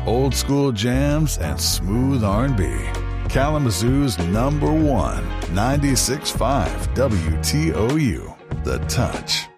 old school jams, and smooth R&B. Kalamazoo's #1, 96.5 WTOU, The Touch.